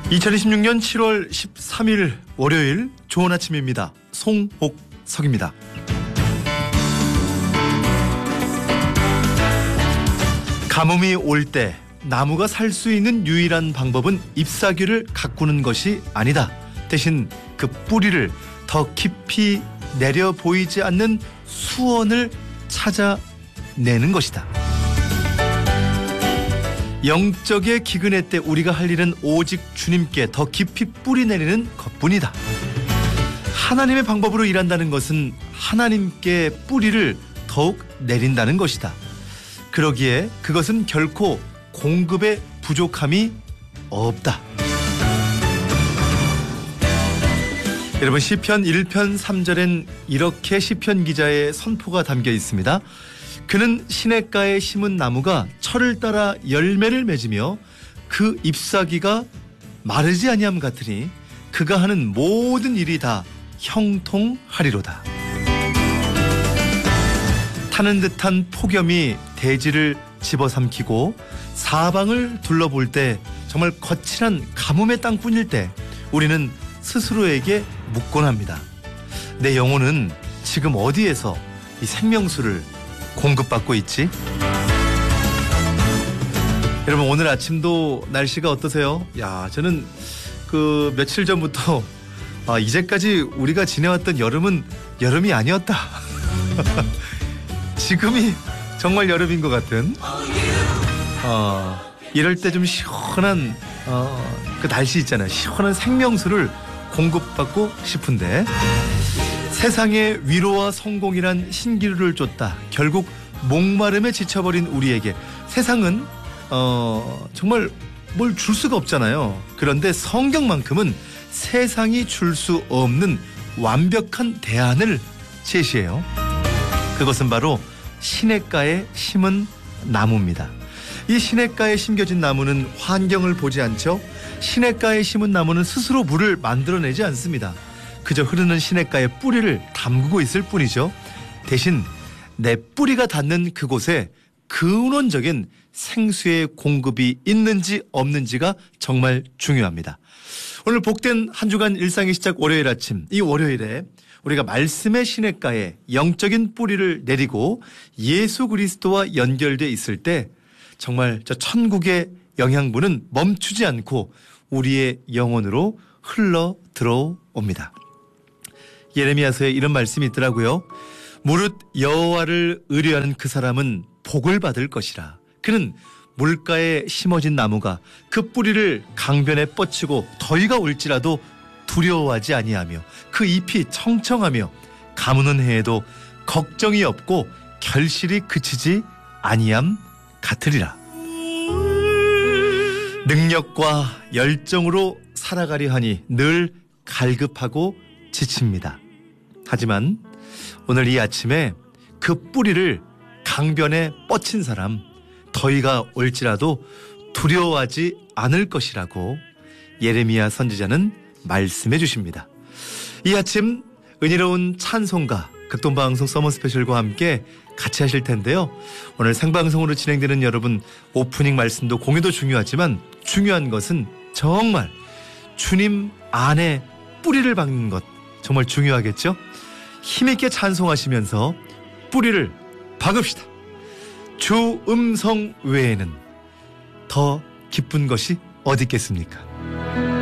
2026년 7월 13일 월요일 좋은 아침입니다. 송옥석입니다. 가뭄이 올 때 나무가 살 수 있는 유일한 방법은 잎사귀를 가꾸는 것이 아니다. 대신 그 뿌리를 더 깊이 내려 보이지 않는 수원을 찾아내는 것이다. 영적의 기근의 때 우리가 할 일은 오직 주님께 더 깊이 뿌리 내리는 것뿐이다. 하나님의 방법으로 일한다는 것은 하나님께 뿌리를 더욱 내린다는 것이다. 그러기에 그것은 결코 공급의 부족함이 없다. 여러분, 시편 1편 3절엔 이렇게 시편 기자의 선포가 담겨 있습니다. 그는 시냇가에 심은 나무가 철을 따라 열매를 맺으며 그 잎사귀가 마르지 아니함 같으니 그가 하는 모든 일이 다 형통하리로다. 타는 듯한 폭염이 대지를 집어삼키고 사방을 둘러볼 때 정말 거칠한 가뭄의 땅뿐일 때 우리는 스스로에게 묻곤 합니다. 내 영혼은 지금 어디에서 이 생명수를 공급받고 있지? 여러분, 오늘 아침도 날씨가 어떠세요? 야, 저는 그 며칠 전부터 이제까지 우리가 지내왔던 여름은 여름이 아니었다. 지금이 정말 여름인 것 같은 이럴 때 좀 시원한 그 날씨 있잖아요. 시원한 생명수를 공급받고 싶은데 세상에 위로와 성공이란 신기루를 줬다. 결국 목마름에 지쳐버린 우리에게 세상은 정말 뭘 줄 수가 없잖아요. 그런데 성경만큼은 세상이 줄 수 없는 완벽한 대안을 제시해요. 그것은 바로 시냇가에 심은 나무입니다. 이 시냇가에 심겨진 나무는 환경을 보지 않죠. 시냇가에 심은 나무는 스스로 물을 만들어내지 않습니다. 그저 흐르는 시냇가에 뿌리를 담그고 있을 뿐이죠. 대신 내 뿌리가 닿는 그곳에 근원적인 생수의 공급이 있는지 없는지가 정말 중요합니다. 오늘 복된 한 주간 일상의 시작 월요일 아침, 이 월요일에 우리가 말씀의 시냇가에 영적인 뿌리를 내리고 예수 그리스도와 연결돼 있을 때 정말 저 천국의 영양분은 멈추지 않고 우리의 영혼으로 흘러 들어옵니다. 예레미야서에 이런 말씀이 있더라고요. 무릇 여호와를 의뢰하는 그 사람은 복을 받을 것이라. 그는 물가에 심어진 나무가 그 뿌리를 강변에 뻗치고 더위가 올지라도 두려워하지 아니하며 그 잎이 청청하며 가무는 해에도 걱정이 없고 결실이 그치지 아니함 같으리라. 능력과 열정으로 살아가려 하니 늘 갈급하고 지칩니다. 하지만 오늘 이 아침에 그 뿌리를 강변에 뻗친 사람, 더위가 올지라도 두려워하지 않을 것이라고 예레미야 선지자는 말씀해 주십니다. 이 아침 은혜로운 찬송가 극동방송 서머 스페셜과 함께 같이 하실 텐데요. 오늘 생방송으로 진행되는 여러분, 오프닝 말씀도 공유도 중요하지만 중요한 것은 정말 주님 안에 뿌리를 박는 것, 정말 중요하겠죠? 힘있게 찬송하시면서 뿌리를 박읍시다. 주 음성 외에는 더 기쁜 것이 어디 있겠습니까?